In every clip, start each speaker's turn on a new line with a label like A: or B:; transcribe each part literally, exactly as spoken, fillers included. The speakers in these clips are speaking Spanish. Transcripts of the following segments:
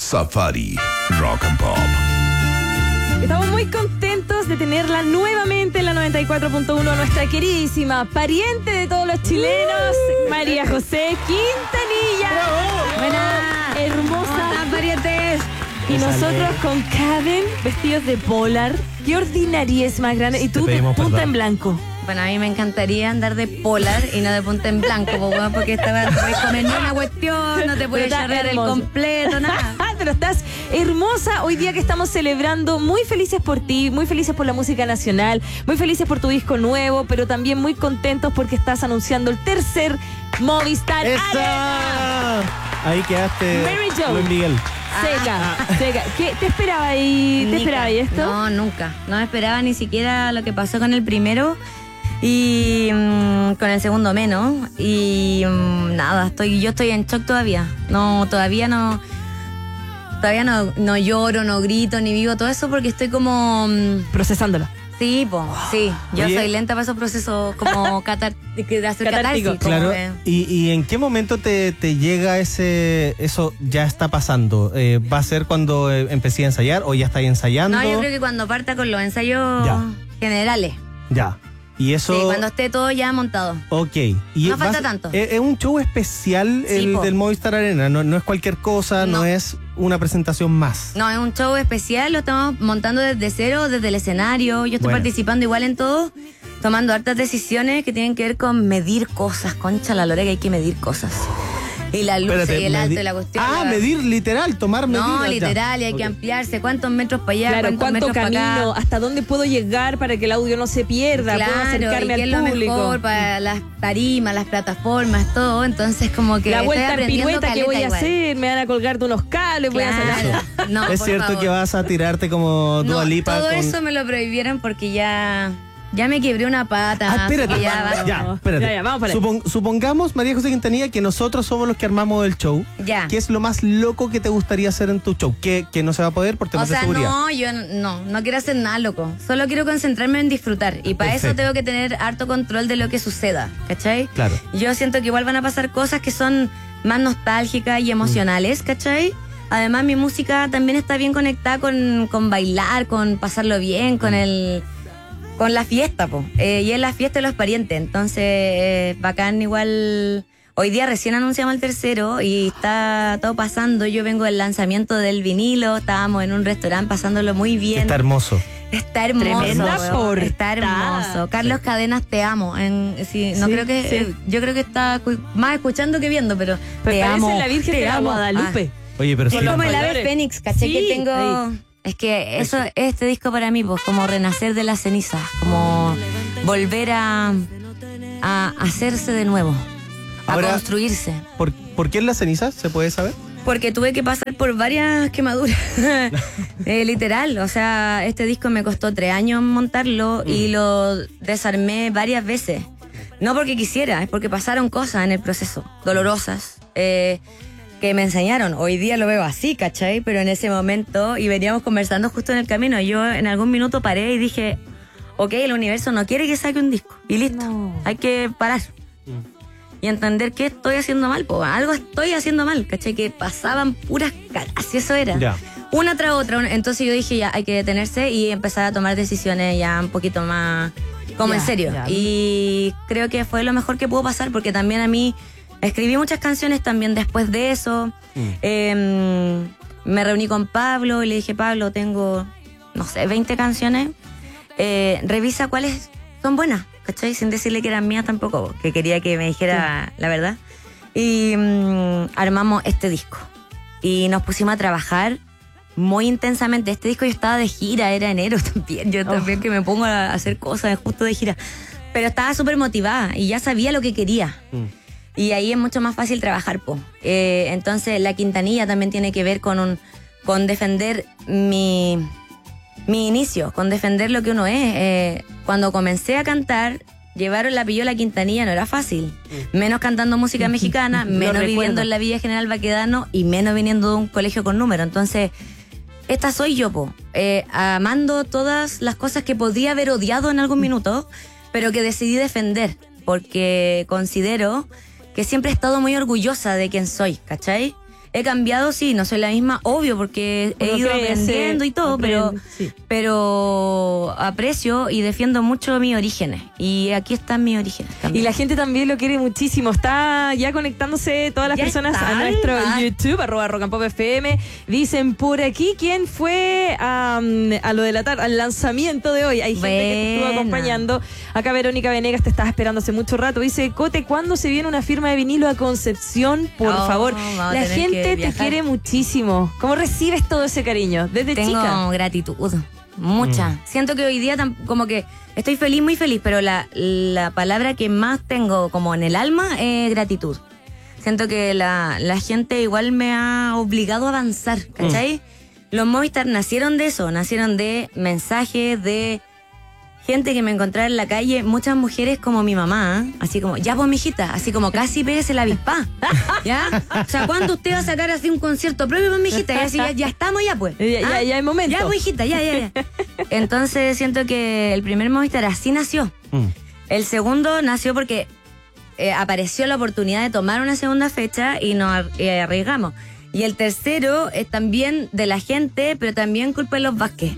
A: Safari Rock and Pop.
B: Estamos muy contentos de tenerla nuevamente en la noventa y cuatro punto uno, nuestra queridísima pariente de todos los chilenos, uh, María José Quintanilla. Buena, hermosa.
C: Hola, parientes.
B: Y nosotros con Karen, vestidos de polar. Qué ordinariez más grande. Y tú de punta perdón. en blanco.
C: Bueno, a mí me encantaría andar de polar y no de punta en blanco, porque esta no puedes comer ni una cuestión, no te puedes charrear el completo, nada.
B: Pero estás hermosa hoy día que estamos celebrando, muy felices por ti, muy felices por la música nacional, muy felices por tu disco nuevo, pero también muy contentos porque estás anunciando el tercer Movistar Arena.
D: Ahí quedaste,
B: Mary Jo.
D: Luis Miguel.
B: Seca, ah. seca. ¿Qué te esperaba ahí? ¿Te esperaba ahí esto?
C: No, nunca. No me esperaba ni siquiera lo que pasó con el primero. Y mmm, con el segundo menos. Y mmm, nada, estoy, yo estoy en shock todavía. No, todavía no. Todavía no, no lloro, no grito, ni vivo todo eso porque estoy como mmm,
B: procesándolo.
C: Sí, po, wow. sí. Yo Oye. soy lenta para esos procesos como catar, de hacer catártico.
D: Claro. Que... ¿Y, ¿Y en qué momento te, te llega ese eso ya está pasando? Eh, ¿Va a ser cuando eh, empecé a ensayar o ya estáis ensayando?
C: No, yo creo que cuando parta con los ensayos ya. generales.
D: Ya. Y eso...
C: Sí, cuando esté todo ya montado.
D: Ok.
C: Y no falta tanto.
D: Es, es un show especial sí, el po. del Movistar Arena. No, no es cualquier cosa, no. no es una presentación más.
C: No, es un show especial. Lo estamos montando desde cero, desde el escenario. Yo estoy bueno. participando igual en todo, tomando hartas decisiones que tienen que ver con medir cosas. Concha la lora que hay que medir cosas. Y la luz y el alto y la cuestión.
D: Ah,
C: la...
D: medir literal, tomar medidas.
C: No, literal, y hay okay. que ampliarse. ¿Cuántos metros para allá?
B: Claro,
C: ¿cuántos
B: ¿cuánto
C: metros
B: camino?
C: para acá?
B: ¿Hasta dónde puedo llegar para que el audio no se pierda?
C: Claro,
B: puedo acercarme
C: y qué
B: al
C: es lo
B: público.
C: mejor para las tarimas, las plataformas, todo. Entonces, como que
B: la vuelta en pirueta que voy a
C: igual.
B: hacer, me van a colgar de unos cables,
C: claro.
B: voy a hacer
C: no,
D: Es cierto
C: favor.
D: que vas a tirarte como Dua Lipa.
C: No, todo
D: con...
C: eso me lo prohibieron porque ya... Ya me quebré una pata.
D: Ah, espérate,
C: ya, va,
D: ya,
C: no.
D: espérate.
B: Ya, ya, vamos para
D: Supon, supongamos, María José Quintanilla, que nosotros somos los que armamos el show.
C: Ya.
D: ¿Qué es lo más loco que te gustaría hacer en tu show? Que, que no se va a poder por temas
C: o sea,
D: de seguridad.
C: No, yo no, no quiero hacer nada loco. Solo quiero concentrarme en disfrutar. Y para eso tengo que tener harto control de lo que suceda, ¿cachai?
D: Claro.
C: Yo siento que igual van a pasar cosas que son más nostálgicas y emocionales, ¿cachai? Además, mi música también está bien conectada con, con bailar, con pasarlo bien, con el... Con la fiesta, po. Eh, y es la fiesta de los parientes. Entonces, eh, bacán igual. Hoy día recién anunciamos el tercero y está todo pasando. Yo vengo del lanzamiento del vinilo. Estábamos en un restaurante pasándolo muy bien.
D: Está hermoso.
C: Está hermoso.
B: Tremenda
C: Está hermoso. Carlos Cadenas, te amo. En, sí, no
B: sí,
C: creo que.
B: Sí.
C: Eh, yo creo que está más escuchando que viendo, pero.
B: pero
C: te amo.
B: la Virgen
C: te
B: de
C: amo.
B: Guadalupe.
D: Ah. Oye, pero
C: es
D: sí.
C: como el ave fénix, ¿caché?
B: Sí,
C: que tengo.
B: ahí.
C: Es que eso, este disco para mí, pues, como renacer de las cenizas, como volver a, a hacerse de nuevo, a
D: Ahora,
C: construirse.
D: ¿por, ¿Por qué en las cenizas? ¿Se puede saber?
C: Porque tuve que pasar por varias quemaduras, eh, literal. O sea, este disco me costó tres años montarlo mm. y lo desarmé varias veces. No porque quisiera, es porque pasaron cosas en el proceso, dolorosas, eh, que me enseñaron. Hoy día lo veo así, ¿cachai? Pero en ese momento, y veníamos conversando justo en el camino, yo en algún minuto paré y dije, ok, el universo no quiere que saque un disco. Y listo, no. hay que parar. Mm. Y entender que estoy haciendo mal, pues algo estoy haciendo mal, ¿cachai? Que pasaban puras caras, así eso era.
D: Ya.
C: Una tras otra. Entonces yo dije, ya, hay que detenerse y empezar a tomar decisiones ya un poquito más, como
B: ya,
C: en serio.
B: Ya.
C: Y creo que fue lo mejor que pudo pasar, porque también a mí... Escribí muchas canciones también después de eso. Mm. Eh, me reuní con Pablo y le dije, Pablo, tengo, no sé, veinte canciones. Eh, revisa cuáles son buenas, ¿cachai? Sin decirle que eran mías tampoco, que quería que me dijera sí. la verdad. Y um, armamos este disco. Y nos pusimos a trabajar muy intensamente. Este disco yo estaba de gira, era enero también. Yo también oh. que me pongo a hacer cosas justo de gira. Pero estaba súper motivada y ya sabía lo que quería. Mm. Y ahí es mucho más fácil trabajar, po. Eh, entonces la Quintanilla también tiene que ver con un con defender mi, mi inicio, con defender lo que uno es. Eh, cuando comencé a cantar, llevar el apellido La Quintanilla no era fácil. Menos cantando música mexicana, menos viviendo en la Villa General Baquedano y menos viniendo de un colegio con número. Entonces, esta soy yo, po. Eh, amando todas las cosas que podría haber odiado en algún minuto, pero que decidí defender, porque considero... que siempre he estado muy orgullosa de quién soy, ¿cachai? he cambiado, sí, no soy la misma, obvio, porque he
B: Uno
C: ido
B: crece,
C: aprendiendo y todo, pero,
B: aprende, sí.
C: pero aprecio y defiendo mucho mis orígenes. Y aquí están mis orígenes
B: Y
C: también.
B: la gente también lo quiere muchísimo. Está ya conectándose todas las
C: ¿Ya
B: personas a
C: están?
B: nuestro
C: Ah.
B: YouTube, arroba Rock and Pop F M. Dicen por aquí quién fue um, a lo de la tarde, al lanzamiento de hoy. Hay gente que te estuvo
C: Buena.
B: acompañando. Acá Verónica Venegas te estaba esperando hace mucho rato. Dice, Cote, ¿cuándo se viene una firma de vinilo a Concepción? Por
C: Oh,
B: favor.
C: vamos a
B: La
C: tener
B: gente
C: que
B: te
C: viajar.
B: quiere muchísimo. ¿Cómo recibes todo ese cariño? Desde
C: Tengo
B: chica.
C: gratitud, mucha.
D: Mm.
C: Siento que hoy día tam- como que estoy feliz, muy feliz, pero la, la palabra que más tengo como en el alma es gratitud. Siento que la, la gente igual me ha obligado a avanzar, ¿cachai?
B: Mm.
C: Los Movistar nacieron de eso, nacieron de mensajes, de gente que me encontraba en la calle, muchas mujeres como mi mamá, ¿eh? Así como, ya pues mijita, así como casi pégase la avispa, ¿ya? O sea, ¿cuándo usted va a sacar así un concierto propio, pues mijita? Y así, ya, ya estamos ya pues.
B: Ya, ya,
C: ¿Ah?
B: ya es momento.
C: Ya, pues hijita, ya, ya, ya. Entonces siento que el primer Movistar así nació.
D: Mm.
C: El segundo nació porque eh, apareció la oportunidad de tomar una segunda fecha y nos ar- eh, arriesgamos. Y el tercero es también de la gente, pero también culpa de los Vázquez.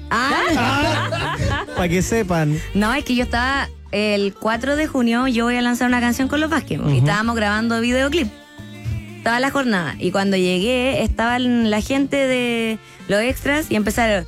C: Ah,
D: Para que sepan.
C: no, es que yo estaba el cuatro de junio, yo voy a lanzar una canción con los Vázquez. Y estábamos grabando videoclip. Estaba la jornada. Y cuando llegué, estaban la gente de los extras y empezaron.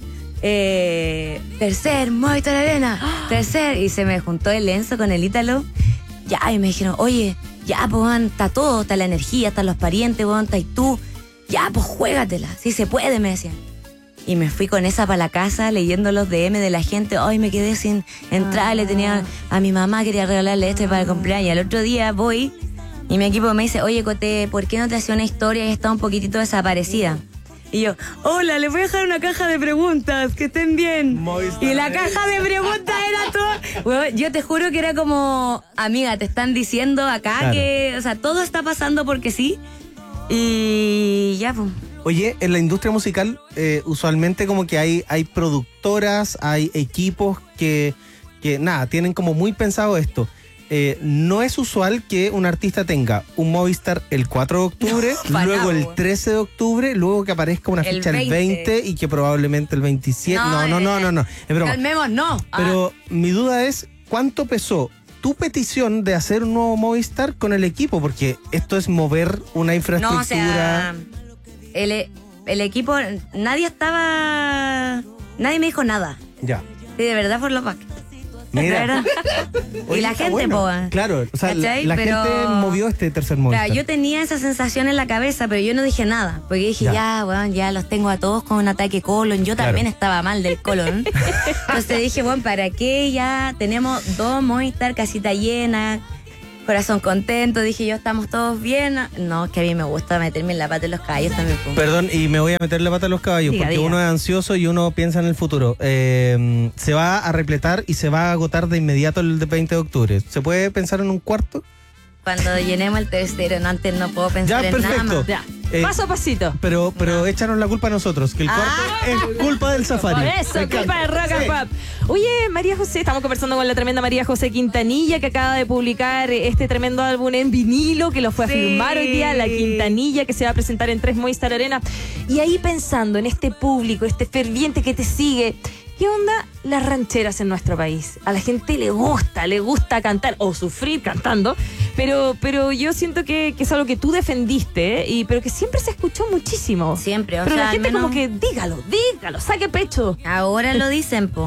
C: Eh, tercer, Movistar Arena. Tercer. Y se me juntó el Enzo con el Ítalo. Ya, y me dijeron, oye, ya, pues, weón, está todo, está la energía, están los parientes, weón, está y tú. Ya, pues, juégatela. Sí se puede, me decían. Y me fui con esa para la casa leyendo los D M de la gente. Ay, me quedé sin entrar, le tenía a mi mamá, quería regalarle este para el cumpleaños. Y al otro día voy y mi equipo me dice, oye, Cote, ¿por qué no te hacía una historia y está un poquitito desaparecida? Y yo, hola, les voy a dejar una caja de preguntas, que estén bien.
D: Movistar.
C: Y la caja de preguntas era todo. Bueno, yo te juro que era como, amiga, te están diciendo acá
D: Claro.
C: que, o sea, todo está pasando porque sí. Y ya, pues.
D: Oye, en la industria musical, eh, usualmente como que hay, hay productoras, hay equipos que, que, nada, tienen como muy pensado esto. Eh, no es usual que un artista tenga un Movistar el cuatro de octubre,
C: para
D: luego
C: nada,
D: el
C: weón.
D: trece de octubre, luego que aparezca una
C: El
D: fecha el
C: veinte.
D: veinte y que probablemente el veintisiete. No, no, no, no, no, es broma.
C: Calmemos, no.
D: Pero mi duda es, ¿cuánto pesó tu petición de hacer un nuevo Movistar con el equipo? Porque esto es mover una
C: No,
D: infraestructura.
C: o sea, el, el equipo, nadie estaba, nadie me dijo nada.
D: Ya.
C: Sí, de verdad, por los Vázquez.
D: Mira.
C: De verdad.
D: Oye,
C: Y la
D: está
C: gente,
D: bueno.
C: po.
D: Claro, o sea, la,
C: ¿Cachai?
D: la
C: Pero-
D: gente movió este tercer Movistar.
C: Claro, yo tenía esa sensación en la cabeza, pero yo no dije nada. Porque dije,
D: Ya.
C: ya, weón, ya los tengo a todos con un ataque colon. Yo
D: Claro.
C: también estaba mal del colon. Entonces dije, bueno, ¿para qué? Ya tenemos dos Movistar, casita llena, corazón contento. Dije yo, estamos todos bien. No, es que a mí me gusta meterme en la pata de los caballos también. po.
D: Perdón, y me voy a meter la pata a los caballos,
C: Diga,
D: porque
C: diga.
D: uno es ansioso y uno piensa en el futuro. Eh, se va a repletar y se va a agotar de inmediato el veinte de octubre. ¿Se puede pensar en un cuarto?
C: Cuando llenemos el tercero, no, antes no puedo pensar
D: Ya,
C: en nada
D: perfecto.
C: más.
B: Ya.
D: Eh,
B: Paso a pasito.
D: Pero, pero échanos la culpa a nosotros, que el
C: Ah.
D: cuarto es culpa del safari.
B: Por eso,
D: Me
B: culpa
D: encanta.
B: de Rock and
D: Sí.
B: Pop. Oye, María José, estamos conversando con la tremenda María José Quintanilla, que acaba de publicar este tremendo álbum en vinilo, que lo fue a
C: Sí.
B: firmar hoy día, La Quintanilla, que se va a presentar en tres Movistar Arena. Y ahí pensando en este público, este ferviente que te sigue, ¿qué onda las rancheras en nuestro país? A la gente le gusta, le gusta cantar o sufrir cantando, pero, pero yo siento que, que es algo que tú defendiste, ¿eh? y, pero que siempre se escuchó muchísimo.
C: Siempre, o
B: Pero
C: sea,
B: la
C: al
B: gente
C: menos-
B: como que dígalo, dígalo, saque pecho.
C: Ahora lo dicen, po.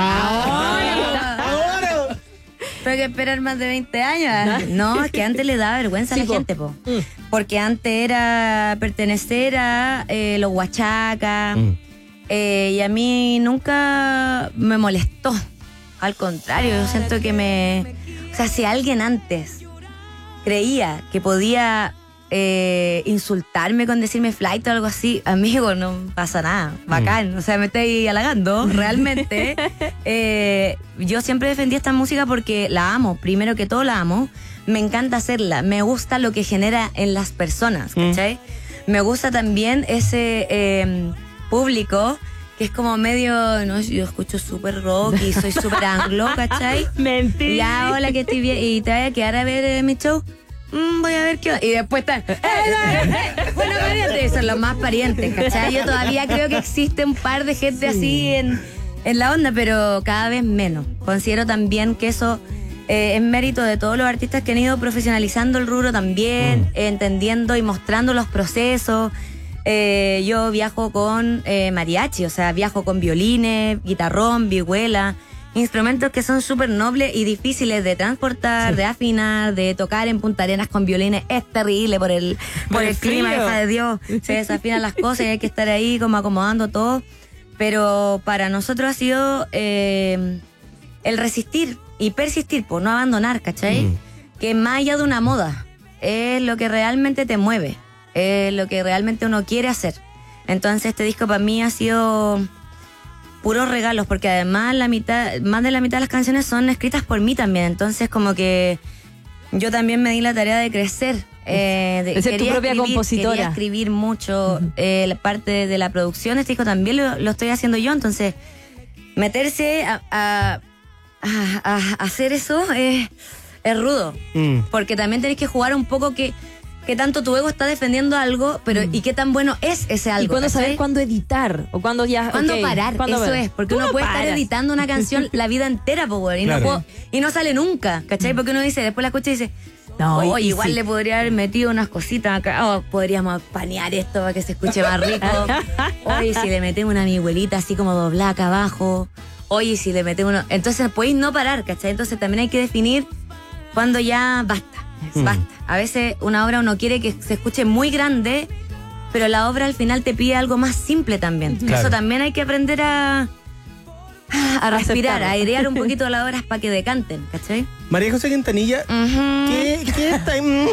C: Ah,
D: ¡Ahora!
C: Tengo que esperar más de veinte años. No, es que antes le daba vergüenza
B: Sí,
C: a la
B: po.
C: gente, po.
B: Mm.
C: Porque antes era pertenecer a eh, los huachacas.
D: Mm.
C: eh, y a mí nunca me molestó. Al contrario, yo siento que me... O sea, si alguien antes creía que podía eh, insultarme con decirme flight o algo así, amigo, no pasa nada. Bacán. O sea, me estoy halagando, realmente. Eh, yo siempre defendí esta música porque la amo. Primero que todo la amo. Me encanta hacerla. Me gusta lo que genera en las personas, ¿cachai? Me gusta también ese eh, público que es como medio, no, yo escucho súper rock y soy súper anglo, ¿cachai?
B: Mentira.
C: Ya, hola, que estoy bien. ¿Y te vas a quedar a ver eh, mi show? mm, voy a ver qué va. Y después están, ¡eh, eh, eh! Buena pariente. Son los más parientes, ¿cachai? Yo todavía creo que existe un par de gente así en, en la onda, pero cada vez menos. Considero también que eso eh, es mérito de todos los artistas que han ido profesionalizando el rubro también, mm. entendiendo y mostrando los procesos. Eh, yo viajo con eh, mariachi, o sea, viajo con violines, guitarrón, vihuela, instrumentos que son súper nobles y difíciles de transportar, sí. de afinar, de tocar en Punta Arenas con violines. Es terrible por el, por el clima, hija de Dios. Se desafinan las cosas y hay que estar ahí como acomodando todo. Pero para nosotros ha sido eh, el resistir y persistir, por no abandonar, ¿cachai? Mm. Que más allá de una moda, es lo que realmente te mueve. Es lo que realmente uno quiere hacer. Entonces este disco para mí ha sido puros regalos, porque además la mitad, más de la mitad de las canciones son escritas por mí también. Entonces como que yo también me di la tarea de crecer. Eh, de,
B: de ser tu propia
C: escribir,
B: compositora.
C: Quería escribir mucho. Uh-huh. eh, la parte de, de la producción, este disco también lo, lo estoy haciendo yo. Entonces meterse a, a, a, a hacer eso es, es rudo. Mm. Porque también tenés que jugar un poco que que tanto tu ego está defendiendo algo, pero mm. y qué tan bueno es ese algo.
B: Y cuándo
C: ¿cachai?
B: saber cuándo editar, o cuándo ya...
C: Cuándo
B: okay,
C: parar,
B: ¿cuándo
C: eso
B: ver?
C: es. Porque uno puede
B: paras?
C: estar editando una canción la vida entera, po, güey, y, claro. no puedo, y no sale nunca, ¿cachai? Porque uno dice, después la escucha y dice, no, oye, igual sí. le podría haber metido unas cositas acá, oh, podríamos panear esto para que se escuche más rico. Oye, si le metemos una miguelita así como doblada acá abajo. Oye, si le metemos uno... Entonces podéis no parar, ¿cachai? Entonces también hay que definir cuándo ya basta. Mm. Basta. A veces una obra uno quiere que se escuche muy grande, pero la obra al final te pide algo más simple también. Claro. Eso también hay que aprender a, a respirar, a airear un poquito las obras para que decanten, ¿cachai?
D: María José Quintanilla, uh-huh. ¿qué, qué, está,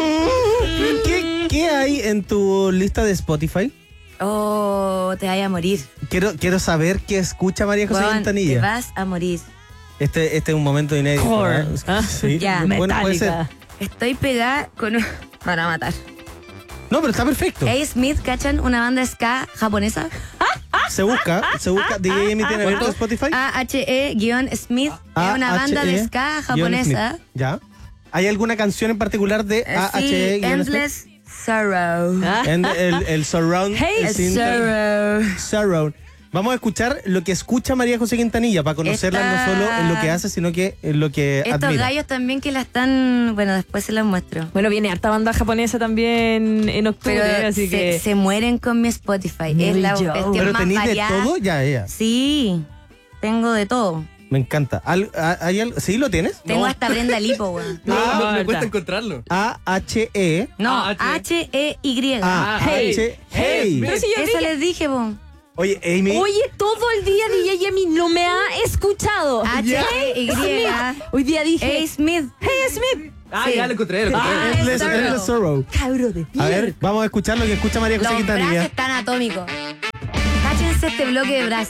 D: ¿qué, ¿qué hay en tu lista de Spotify?
C: Oh, te vas a morir.
D: Quiero, quiero saber qué escucha María José
C: Juan,
D: Quintanilla.
C: Te vas a morir.
D: Este, este es un momento inédito. ¿eh?
B: Ah,
D: sí,
C: ya,
D: bueno, puede ser.
C: Estoy pegada con... Para matar.
D: No, pero está perfecto.
C: A-Smith, ¿cachan? Una banda ska japonesa.
D: Se busca, se busca. D J Emi tiene abierto Spotify.
C: A-H-E-Smith. Es una banda de ska japonesa.
D: Ya. ¿Hay alguna canción en particular de A-H-E?
C: Sí, Endless Sorrow.
D: El, el, el surround.
C: Hey,
D: el
C: surround.
D: Surround. Vamos a escuchar lo que escucha María José Quintanilla para conocerla Esta... no solo en lo que hace, sino que en lo que
C: Estos
D: admira.
C: gallos también que la están... Bueno, después se los muestro.
B: Bueno, viene harta banda japonesa también en octubre,
C: Pero
B: así
C: se,
B: que...
C: se mueren con mi Spotify. Muy es la
B: yo.
C: cuestión
D: ¿Pero
C: más
D: tenés
C: variada.
D: de todo? Ya, ya.
C: Sí, tengo de todo.
D: Me encanta. ¿Hay, hay, hay, ¿Sí lo tienes?
C: Tengo
E: No.
C: hasta Brenda Lipo, güey.
E: No,
B: Ah,
E: me cuesta
B: verdad.
E: encontrarlo.
D: A-H-E.
C: No,
E: Ah, H.
C: H-E-Y.
D: Ah,
B: Hey.
D: H.
B: Hey.
D: Hey.
B: Pero si yo
C: Eso
B: dije-
C: les dije, po.
D: Oye, Amy.
B: Oye, todo el día D J Emi no me ha escuchado.
C: H-E-Y.
B: Hoy día dije...
C: A-Smith.
B: Hey, Smith.
E: Ah,
C: Sí.
E: ya lo encontré, lo encontré.
C: Ah,
D: Endless,
C: Sorrow.
D: Endless Sorrow.
B: Cabro de
D: A ver, vamos a escuchar lo que escucha María José
C: Los brazos
D: Quintanilla.
C: están atómicos. Cáchense este bloque de brazos.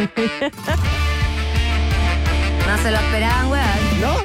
C: No se lo esperaban, weón.
D: ¿No?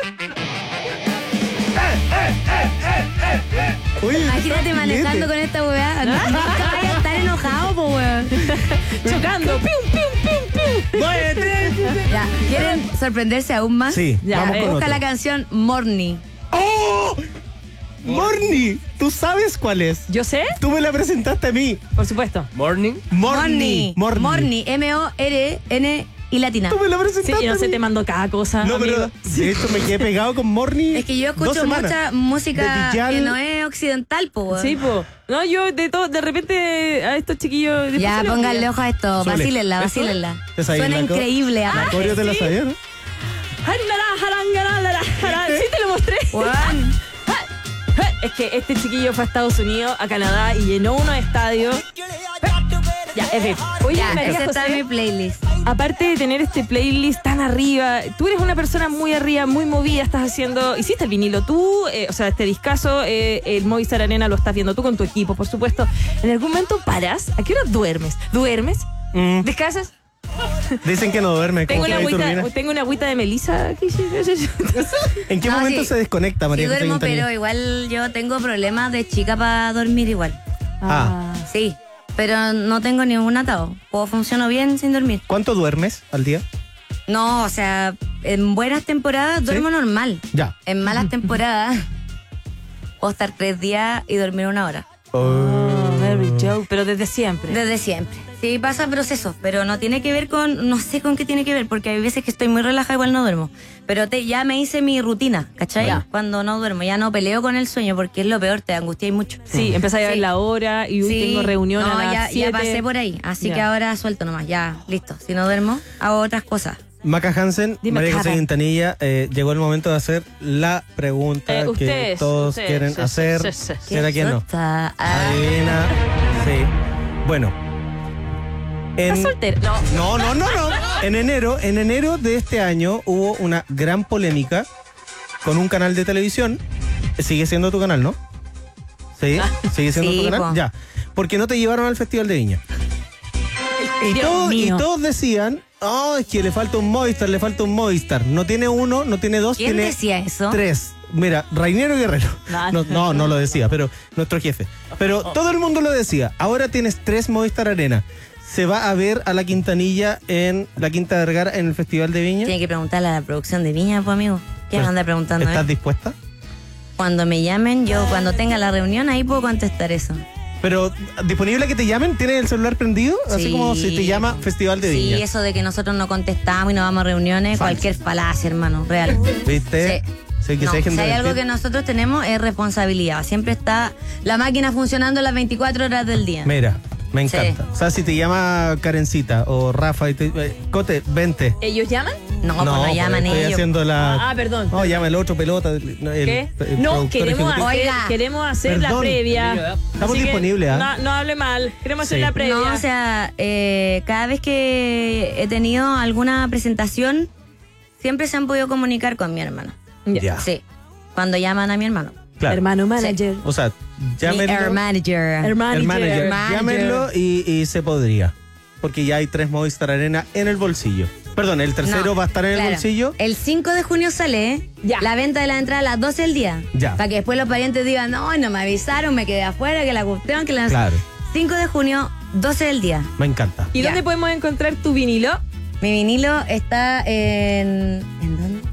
D: Oye,
C: Imagínate manejando
D: vete.
C: con esta weá. Nunca vaya a estar enojado, po, weón.
B: Chocando. ¡Pium, pium, pium, pium!
C: Ya, ¿quieren sorprenderse aún más?
D: Sí,
B: Ya,
D: vamos
B: eh,
D: con
C: Busca
D: otro.
C: la canción Morning.
D: ¡Oh! Morni, ¿tú sabes cuál es?
B: ¿Yo sé?
D: Tú me la presentaste a mí.
B: Por supuesto.
E: Morning.
D: Morni.
C: Morning. Morning. M O R N y latina.
D: Tú me la
B: Sí,
D: presentaste
B: yo no
D: a
B: sé,
D: mí.
B: te mando cada cosa,
D: No,
B: amigo.
D: pero de hecho me quedé pegado con Morni.
C: Es que yo
D: dos
C: escucho
D: semanas.
C: mucha música
D: De Villal.
C: que no es occidental, po, weón.
B: Sí, po. No, yo de todo, de repente a estos chiquillos... después
C: Ya,
B: se les
C: pónganle
B: olvida.
C: ojo a esto.
D: Súbele.
C: Vacílenla,
D: ¿Eso?
C: vacílenla.
D: ¿Es ahí
C: Suena
D: la co-
C: increíble,
D: La
C: aparte.
D: coreo te la
B: sí.
D: sabía, ¿no?
B: Ay, nara, jaranga, nara, jara. Sí, te lo mostré.
C: Weón.
B: Es que este chiquillo fue a Estados Unidos, a Canadá, y llenó unos estadios. Ya, es ver. Oye,
C: Ya,
B: María
C: esa está en
B: José,
C: mi playlist.
B: aparte de tener este playlist tan arriba, tú eres una persona muy arriba, muy movida, estás haciendo, hiciste el vinilo tú, eh, o sea, este discazo, eh, el Movistar Arena lo estás viendo tú con tu equipo, por supuesto. ¿En algún momento paras? ¿A qué hora duermes? ¿Duermes?
D: Mm,
B: ¿Descansas?
D: dicen que no duerme.
B: Tengo
D: como
B: una,
D: que ahí
B: agüita,
D: turbina.
B: tengo una agüita de Melissa aquí.
D: ¿En qué
C: No,
D: momento
C: sí.
D: se desconecta
C: Sí
D: María José
C: duermo,
D: Quintanilla?
C: pero igual yo tengo problemas de chica para dormir igual.
D: Ah.
C: Sí, pero no tengo ningún atado. O funciono bien sin dormir.
D: ¿Cuánto duermes al día?
C: No, o sea, en buenas temporadas duermo normal.
D: Ya.
C: En malas temporadas puedo estar tres días y dormir una hora.
B: Oh, Mary Jo, pero desde siempre.
C: Desde siempre. Sí, pasa procesos, pero no tiene que ver con, no sé con qué tiene que ver, porque hay veces que estoy muy relajada, igual no duermo. Pero te, ya me hice mi rutina, ¿cachai?
B: Ya.
C: Cuando no duermo, ya no peleo con el sueño, porque es lo peor, te angustias mucho.
B: Sí, empezáis a ver
C: Sí.
B: la hora y hoy
C: Sí.
B: tengo reunión
C: no,
B: a las
C: ya,
B: siete.
C: ya pasé por ahí, así
B: Ya.
C: que ahora suelto nomás, ya, listo. Si no duermo, hago otras cosas.
D: Maca Hansen,
B: Dime,
D: María José
B: Cara.
D: Quintanilla, eh, llegó el momento de hacer la pregunta
B: Eh,
D: que
B: ustedes,
D: todos
B: ustedes,
D: quieren
B: sí,
D: hacer.
B: sí, sí, sí.
D: ¿Será quién no?
C: Suelta. Ah.
D: Adivina. Sí. Bueno. En-
B: ¿Estás soltera? No.
D: No, no, no, no. En enero, en enero de este año hubo una gran polémica con un canal de televisión. Sigue siendo tu canal, ¿no? Sí, sigue siendo
C: Sí,
D: tu canal.
C: po.
D: Ya. Porque no te llevaron al Festival de Viña. Y,
B: Dios
D: todo- y
B: mío.
D: todos decían, oh, es que le falta un Movistar, le falta un Movistar. No tiene uno, no tiene dos,
C: ¿Quién
D: tiene
C: decía eso?
D: tres. Mira, Rainiero Guerrero.
B: No.
D: No, no, no lo decía, pero nuestro jefe. Pero todo el mundo lo decía. Ahora tienes tres Movistar Arena. Se va a ver a la Quintanilla en la Quinta de Vergara en el Festival de Viña.
C: Tiene que preguntarle a la producción de Viña, pues amigo. ¿Quién
D: Pues,
C: anda preguntando?
D: ¿Estás
C: eh?
D: dispuesta?
C: Cuando me llamen, yo cuando tenga la reunión, ahí puedo contestar eso.
D: Pero, ¿disponible a que te llamen? ¿Tienes el celular prendido? Así
C: Sí.
D: como si te llama Festival de Viña.
C: Sí, eso de que nosotros no contestamos y no vamos a reuniones,
D: Falso.
C: cualquier falacia, hermano, real.
D: ¿Viste?
C: Sí.
D: Sí, que
C: No,
D: se dejen
C: si
D: de
C: hay algo
D: mentir.
C: que nosotros tenemos es responsabilidad. Siempre está la máquina funcionando las veinticuatro horas del día.
D: Mira, me
C: Sí.
D: encanta. O sea, si te llama Karencita o Rafa y te... eh, Cote, vente.
B: ¿Ellos llaman?
C: No, pues no
D: pues,
C: llaman
D: estoy
C: ellos.
D: haciendo la...
B: Ah, perdón.
D: No, llama el otro pelota. el- el-
B: ¿Qué?
D: el
B: No,
D: productor
B: queremos
D: ejecutivo.
B: hacer,
C: Oiga.
B: queremos hacer la
D: Perdón.
B: previa.
D: Estamos
B: Así que
D: disponibles, ¿ah?
B: No, no hable mal. Queremos hacer
D: Sí.
B: la previa.
C: No, o sea, eh, cada vez que he tenido alguna presentación, siempre se han podido comunicar con mi hermano.
B: Ya.
D: Ya.
C: Sí, cuando llaman a mi hermano.
D: Claro.
B: Hermano manager.
D: O sea,
C: Mi
D: llámenlo.
C: air manager.
B: Hermano
D: el manager.
C: Manager.
D: Llámenlo y, y se podría. Porque ya hay tres Movistar Arena en el bolsillo. Perdón, el tercero
C: No,
D: va a estar en el
C: claro.
D: bolsillo.
C: El cinco de junio sale ¿eh?
B: Ya.
C: la venta de la entrada a las doce del día.
D: Ya.
C: Para que después los parientes digan, no, no me avisaron, me quedé afuera, que la cuestión, que la...
D: Claro,
C: cinco de junio, doce del día.
D: me encanta.
B: ¿Y
C: Ya.
B: dónde podemos encontrar tu vinilo?
C: Mi vinilo está en... ¿En dónde?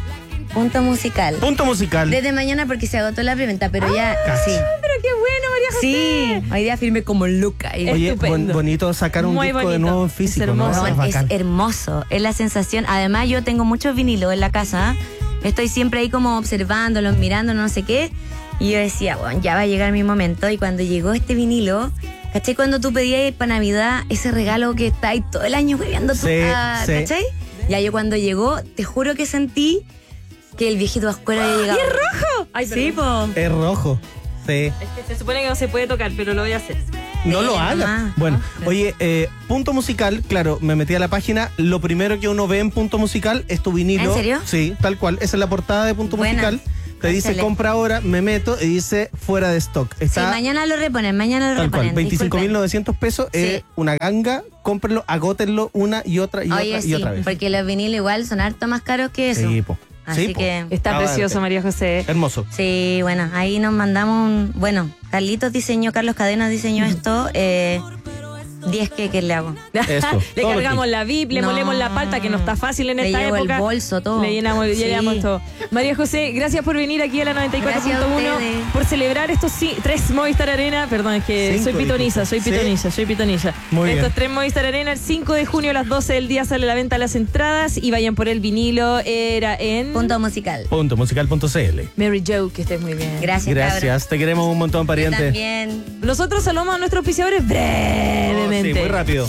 C: Punto musical.
D: Punto musical.
C: Desde mañana porque se agotó la preventa, pero ya,
D: Cacha.
C: sí.
B: Pero qué bueno, María José.
C: Sí, hoy día firmé como loca. Y-
D: Oye,
B: Estupendo.
D: bon- bonito sacar un
B: Muy
D: disco de
B: bonito.
D: nuevo en
B: Es
D: físico, ¿no?
B: hermoso.
D: Eso
C: No,
D: es
C: es
D: bacán.
C: hermoso, es la sensación. Además, yo tengo muchos vinilos en la casa. Estoy siempre ahí como observándolos, mirando, no sé qué. Y yo decía, bueno, ya va a llegar mi momento. Y cuando llegó este vinilo, ¿cachai? Cuando tú pedías para Navidad ese regalo que está ahí todo el año viviendo tú,
D: Sí,
C: ah,
D: sí.
C: ¿cachai? Ya yo cuando llegó, te juro que sentí que el viejito Pascuero había llegado.
B: ¡Y es rojo! Ay,
C: Sí, po.
D: Es rojo. Sí.
B: Es que se supone que no se puede tocar, pero lo voy a hacer.
D: No
C: Sí,
D: lo hagas.
C: mamá.
D: Bueno,
C: No.
D: oye, eh, punto musical, claro, me metí a la página. Lo primero que uno ve en punto musical es tu vinilo.
C: ¿En serio?
D: Sí, tal cual. Esa es la portada de punto
C: Buena.
D: musical. Te dice
C: Cónchale.
D: compra ahora, me meto y dice fuera de stock.
C: Sí,
D: Está
C: mañana lo reponen, mañana lo
D: tal cual,
C: reponen.
D: veinticinco mil
C: disculpen.
D: novecientos pesos.
C: Sí.
D: Es una ganga, cómprenlo, agótenlo una y otra y
C: Oye,
D: otra
C: sí,
D: y otra vez.
C: porque los vinilos igual son harto más caros que eso.
D: Sí, po.
C: Así
D: Sí, po.
C: que-
B: Está
D: Ah,
B: precioso,
D: vale.
B: María José.
D: Hermoso.
C: Sí, bueno, ahí nos mandamos un... Bueno, Carlitos diseñó, Carlos Cadenas diseñó esto. Eh, diez queques le hago.
D: Eso,
B: Le
D: todo
B: cargamos
D: aquí.
B: la V I P, le
C: No.
B: molemos la palta, que no está fácil en
C: Le
B: esta
C: llevo el
B: época.
C: bolso, todo.
B: Le llenamos, le
C: Sí.
B: llenamos todo. María José, gracias por venir aquí a la noventa y cuatro punto
C: Gracias a
B: uno,
C: ustedes.
B: por celebrar estos sí, tres Movistar Arena. Perdón, es que
D: Cinco,
B: soy pitoniza,
D: dijiste.
B: soy
D: Sí.
B: pitoniza, soy pitoniza.
D: Muy
B: estos
D: bien.
B: tres Movistar Arena, el cinco de junio a las doce del día sale la venta de las entradas y vayan por el vinilo. Era en
C: Punto musical.
D: Punto musical punto c l.
B: Mary Jo, que estés muy bien.
C: Gracias,
D: Gracias, te queremos un montón,
C: cabros. Yo
D: pariente.
C: también.
B: Nosotros saludamos a nuestros auspiciadores brevemente.
D: Oh, sí, muy rápido.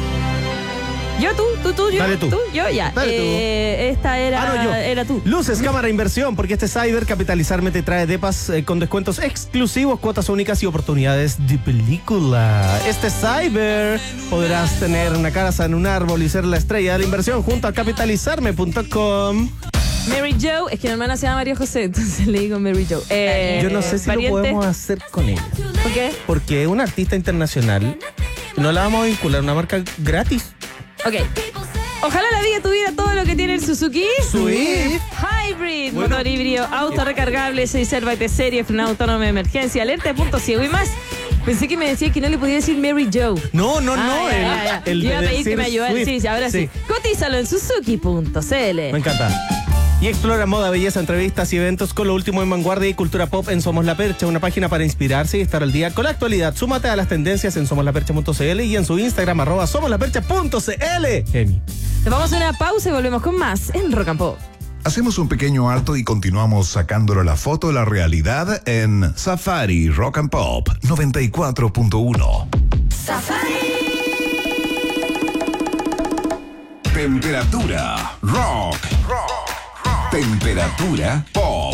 B: Yo, tú, tú, tú, yo.
D: Dale tú.
B: yo, ya.
D: Dale tú.
B: Eh, esta era,
D: Ah, no, yo.
B: era tú.
D: Luces, cámara, inversión, porque este Cyber Capitalizarme te trae depas eh, con descuentos exclusivos, cuotas únicas y oportunidades de película. Este Cyber podrás tener una casa en un árbol y ser la estrella de la inversión junto a capitalizarme punto com.
B: Mary Jo, es que mi hermana se llama María José, entonces le digo Mary Jo. Eh,
D: Yo no sé si
B: pariente.
D: lo podemos hacer con ella,
B: ¿Por qué?
D: porque es una artista internacional. No la vamos a vincular a una marca gratis.
B: Ok. Ojalá la vida tuviera todo lo que tiene el Suzuki
D: Swift.
B: Hybrid,
D: Bueno.
B: motor híbrido, auto recargable, seis serva de serie, frenado autónomo de emergencia, alerta de punto ciego y más. Pensé que me decía que no le podía decir Mary Jo.
D: No, no,
B: Ah,
D: no.
B: ya,
D: el,
B: ya, ya.
D: el
B: Yo iba a
D: de
B: pedir que
D: decir
B: me ayudara.
D: Swift.
B: Sí, sí, ahora sí. Cotízalo en suzuki punto c l.
D: Me encanta. Y explora moda, belleza, entrevistas y eventos con lo último en vanguardia y cultura pop en Somos La Percha, una página para inspirarse y estar al día con la actualidad. Súmate a las tendencias en somos la percha punto c l y en su Instagram, arroba somos la percha punto c l. Emi.
B: Nos vamos a una pausa y volvemos con más en Rock and Pop.
A: Hacemos un pequeño alto y continuamos sacándole la foto de la realidad en Safari Rock and Pop noventa y cuatro punto uno.
B: Safari.
A: Temperatura rock. Temperatura pop.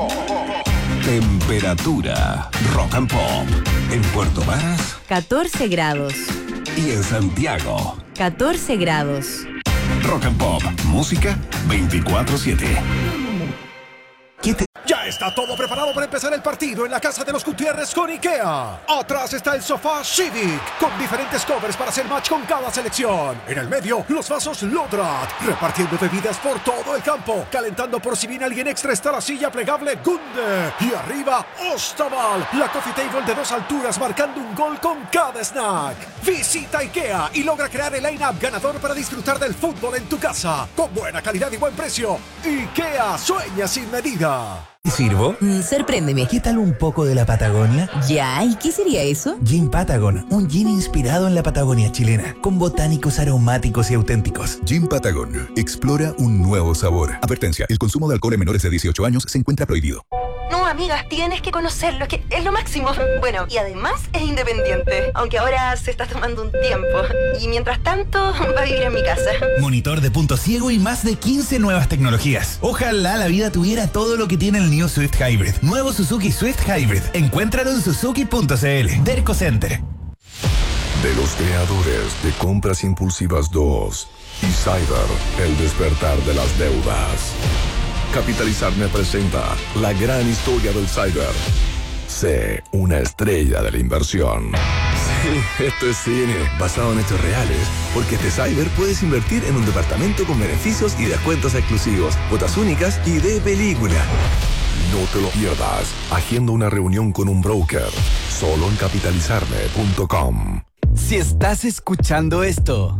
A: Temperatura rock and pop. En Puerto Varas
C: catorce grados.
A: y en Santiago
C: catorce grados.
A: Rock and Pop, música veinticuatro siete. ¿Qué te...
E: Ya está todo preparado para empezar el partido en la casa de los Gutiérrez con IKEA. Atrás está el sofá Civic, con diferentes covers para hacer match con cada selección. En el medio, los vasos Lodrat, repartiendo bebidas por todo el campo. Calentando por si viene alguien extra está la silla plegable Gunde. Y arriba, Ostaval, la coffee table de dos alturas marcando un gol con cada snack. Visita IKEA y logra crear el line-up ganador para disfrutar del fútbol en tu casa. Con buena calidad y buen precio. IKEA, sueña sin medida.
F: ¿Te sirvo?
G: Mm, sorpréndeme.
F: ¿Qué tal un poco de la Patagonia?
G: Ya, ¿y qué sería eso?
F: Gin Patagon, un gin inspirado en la Patagonia chilena, con botánicos aromáticos y auténticos.
H: Gin Patagon, explora un nuevo sabor. Advertencia, el consumo de alcohol en menores de dieciocho años se encuentra prohibido.
I: No, amigas, tienes que conocerlo, es que es lo máximo. Bueno, y además es independiente, aunque ahora se está tomando un tiempo. Y mientras tanto, va a vivir en mi casa.
F: Monitor de punto ciego y más de quince nuevas tecnologías. Ojalá la vida tuviera todo lo que tiene el New Swift Hybrid. Nuevo Suzuki Swift Hybrid. Encuéntralo en suzuki punto c l. Derco Center.
H: De los creadores de Compras Impulsivas dos y Cyber, el despertar de las deudas. Capitalizarme presenta la gran historia del Cyber. Sé una estrella de la inversión. Sí, esto es cine, basado en hechos reales. Porque este Cyber puedes invertir en un departamento con beneficios y descuentos exclusivos, cuotas únicas y de película. No te lo pierdas. Agenda una reunión con un broker. Solo en capitalizarme punto com.
J: Si estás escuchando esto,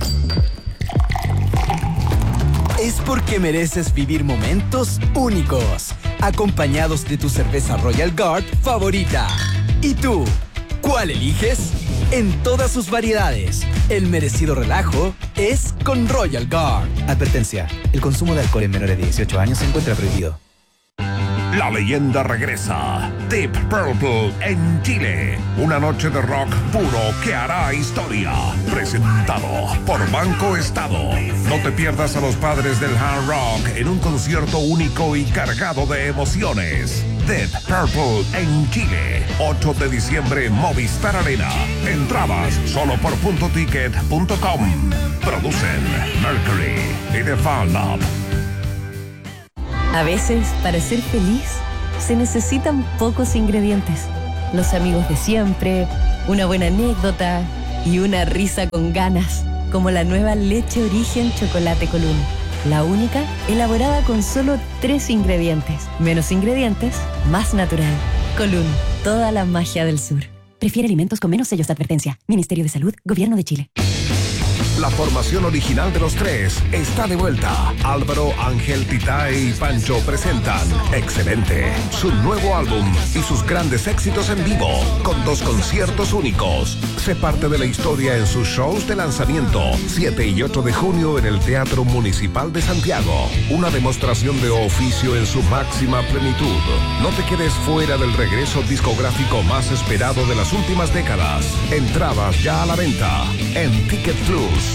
J: es porque mereces vivir momentos únicos, acompañados de tu cerveza Royal Guard favorita. ¿Y tú? ¿Cuál eliges? En todas sus variedades, el merecido relajo es con Royal Guard.
F: Advertencia, el consumo de alcohol en menores de dieciocho años se encuentra prohibido.
A: La leyenda regresa. Deep Purple en Chile. Una noche de rock puro que hará historia. Presentado por Banco Estado. No te pierdas a los padres del hard rock en un concierto único y cargado de emociones. Deep Purple en Chile. ocho de diciembre, Movistar Arena. Entradas solo por punto ticket punto com. Producen Mercury y The Fan Lab.
G: A veces, para ser feliz, se necesitan pocos ingredientes. Los amigos de siempre, una buena anécdota y una risa con ganas, como la nueva leche origen chocolate Colún. La única, elaborada con solo tres ingredientes. Menos ingredientes, más natural. Colún, toda la magia del sur. Prefiere alimentos con menos sellos de advertencia. Ministerio de Salud, Gobierno de Chile.
A: La formación original de los tres está de vuelta. Álvaro, Ángel, Titay y Pancho presentan Excelente, su nuevo álbum y sus grandes éxitos en vivo, con dos conciertos únicos. Sé parte de la historia en sus shows de lanzamiento, siete y ocho de junio en el Teatro Municipal de Santiago. Una demostración de oficio en su máxima plenitud. No te quedes fuera del regreso discográfico más esperado de las últimas décadas. Entradas ya a la venta en Ticket Plus.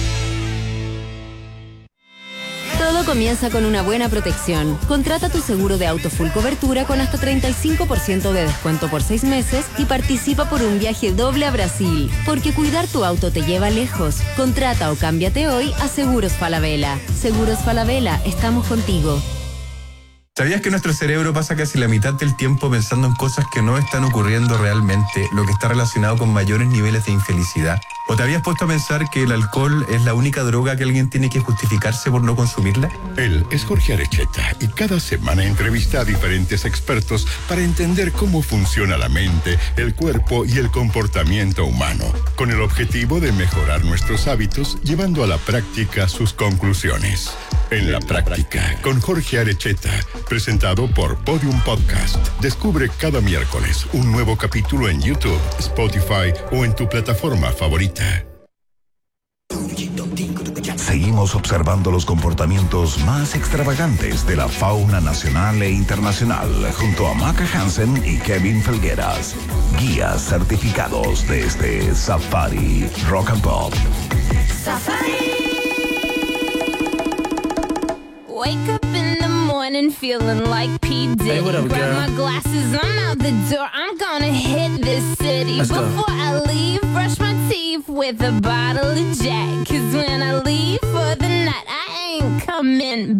K: Todo comienza con una buena protección. Contrata tu seguro de auto full cobertura con hasta treinta y cinco por ciento de descuento por seis meses y participa por un viaje doble a Brasil. Porque cuidar tu auto te lleva lejos. Contrata o cámbiate hoy a Seguros Falabella. Seguros Falabella, estamos contigo.
L: ¿Sabías que nuestro cerebro pasa casi la mitad del tiempo pensando en cosas que no están ocurriendo realmente, lo que está relacionado con mayores niveles de infelicidad? ¿O te habías puesto a pensar que el alcohol es la única droga que alguien tiene que justificarse por no consumirla?
M: Él es Jorge Arecheta y cada semana entrevista a diferentes expertos para entender cómo funciona la mente, el cuerpo y el comportamiento humano, con el objetivo de mejorar nuestros hábitos llevando a la práctica sus conclusiones. En la práctica, con Jorge Arecheta, presentado por Podium Podcast. Descubre cada miércoles un nuevo capítulo en YouTube, Spotify o en tu plataforma favorita.
A: Seguimos observando los comportamientos más extravagantes de la fauna nacional e internacional junto a Maca Hansen y Kevin Felgueras, guías certificados de este Safari Rock and Pop.
N: Safari. Wake up in the morning feeling like P. Diddy.
O: Hey, what up,
N: Grab
O: girl?
N: my glasses, I'm out the door. I'm gonna hit this city.
O: Let's go.
N: Before I leave, brush my teeth with a bottle of Jack. Cause when I leave for the night, I ain't coming